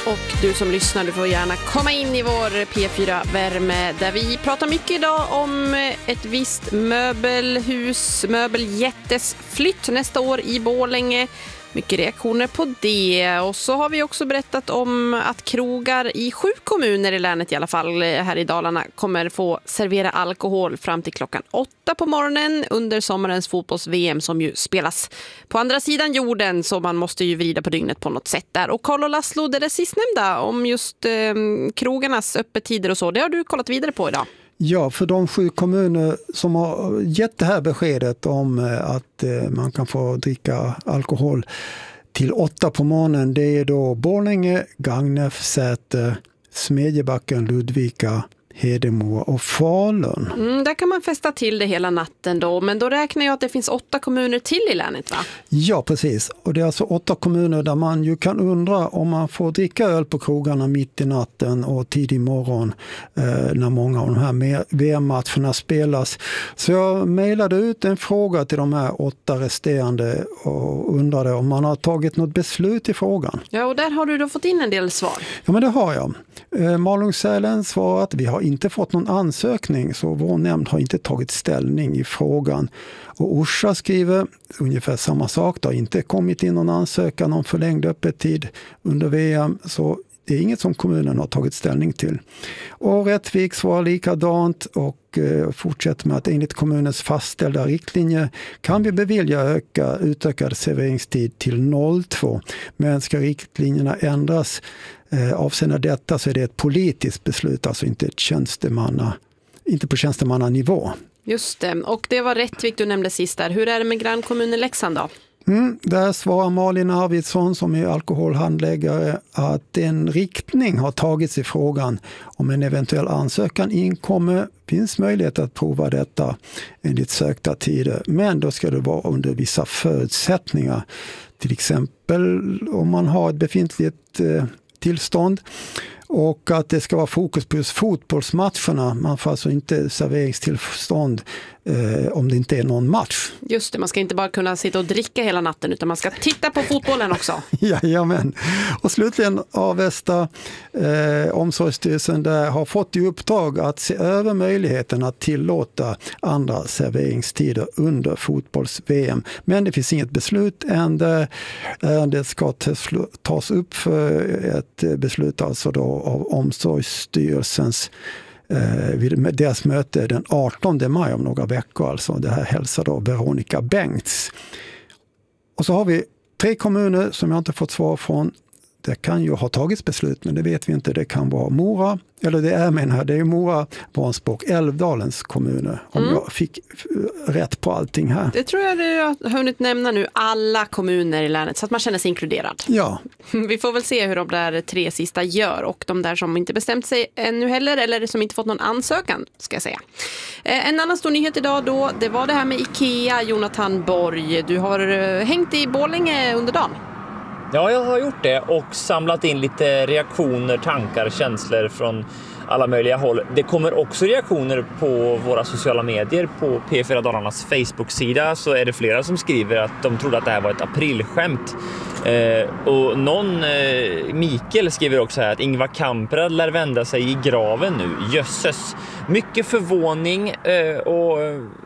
Och du som lyssnar, du får gärna komma in i vår P4-värme där vi pratar mycket idag om ett visst möbeljättes flytt nästa år i Borlänge. Mycket reaktioner på det. Och så har vi också berättat om att krogar i 7 kommuner i länet, i alla fall här i Dalarna, kommer få servera alkohol fram till klockan 8 på morgonen under sommarens fotbolls-VM som ju spelas på andra sidan jorden, så man måste ju vrida på dygnet på något sätt där. Och Carl och Laszlo, det sistnämnda om just krogarnas öppettider och så, det har du kollat vidare på idag. Ja, för de 7 kommuner som har gett det här beskedet om att man kan få dricka alkohol till 8 på morgonen, det är då Borlänge, Gagnef, Säter, Smedjebacken, Ludvika, Hedemora och Falun. Där kan man fästa till det hela natten då, men då räknar jag att det finns 8 kommuner till i länet, va? Ja, precis. Och det är alltså 8 kommuner där man ju kan undra om man får dricka öl på krogarna mitt i natten och tidig morgon när många av de här VM-matcherna spelas. Så jag mejlade ut en fråga till de här 8 resterande och undrade om man har tagit något beslut i frågan. Ja, och där har du då fått in en del svar. Ja, men det har jag. Malungssälen svarar att vi har inte fått någon ansökning, så vår nämnd har inte tagit ställning i frågan. Och Orsa skriver ungefär samma sak. Det har inte kommit in någon ansökan om förlängd öppettid under VM, så det är inget som kommunen har tagit ställning till. Och Rättvik svarar likadant och fortsätter med att enligt kommunens fastställda riktlinjer kan vi bevilja utökad serveringstid till 02. Men ska riktlinjerna ändras avseende detta så är det ett politiskt beslut, alltså inte på tjänstemannanivå. Just det, och det var Rättvik du nämnde sist där. Hur är det med grannkommunen Leksand då? Där svarar Malin Arvidsson som är alkoholhandläggare att en riktning har tagits i frågan. Om en eventuell ansökan inkommer finns möjlighet att prova detta enligt sökta tider. Men då ska det vara under vissa förutsättningar. Till exempel om man har ett befintligt tillstånd och att det ska vara fokus på just fotbollsmatcherna. Man får alltså inte serveringstillstånd om det inte är någon match. Just det, man ska inte bara kunna sitta och dricka hela natten utan man ska titta på fotbollen också. Jajamän. Och slutligen Avesta omsorgsstyrelsen där har fått i uppdrag att se över möjligheten att tillåta andra serveringstider under fotbolls-VM. Men det finns inget beslut än. Det ska tas upp för ett beslut alltså då av omsorgsstyrelsens vid deras möte den 18 maj om några veckor. Alltså det här hälsar då Veronica Bengts. Och så har vi 3 kommuner som jag inte fått svar från. Det kan ju ha tagits beslut, men det vet vi inte. Det kan vara Mora, eller det är Mora, Vansbro och Älvdalens kommuner. Om jag fick rätt på allting här. Det tror jag du har hunnit nämna nu, alla kommuner i länet, så att man känner sig inkluderad. Ja. Vi får väl se hur de där 3 sista gör, och de där som inte bestämt sig ännu heller, eller som inte fått någon ansökan, ska jag säga. En annan stor nyhet idag då, det var det här med IKEA, Jonathan Borg. Du har hängt i Borlänge under dagen. Ja, jag har gjort det och samlat in lite reaktioner, tankar, känslor från alla möjliga håll. Det kommer också reaktioner på våra sociala medier. På P4 Dalarnas Facebook-sida så är det flera som skriver att de trodde att det här var ett aprilskämt. Och Mikael skriver också här att Ingvar Kamprad lär vända sig i graven nu. Jösses. Mycket förvåning och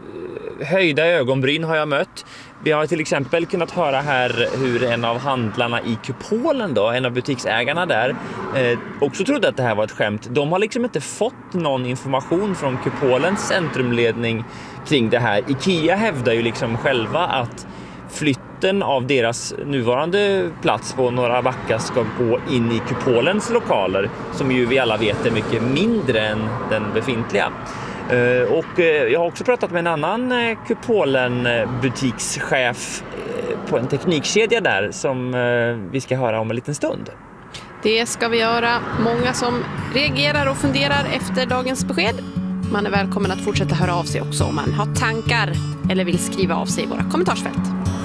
höjda ögonbryn har jag mött. Vi har till exempel kunnat höra här hur en av handlarna i Kupolen då, en av butiksägarna där, också trodde att det här var ett skämt. De har liksom inte fått någon information från Kupolens centrumledning kring det här. IKEA hävdar ju liksom själva att flytten av deras nuvarande plats på Norra Backa ska gå in i Kupolens lokaler, som ju vi alla vet är mycket mindre än den befintliga. Och jag har också pratat med en annan Kupolen-butikschef på en teknikkedja där som vi ska höra om en liten stund. Det ska vi göra. Många som reagerar och funderar efter dagens besked. Man är välkommen att fortsätta höra av sig också om man har tankar eller vill skriva av sig i våra kommentarsfält.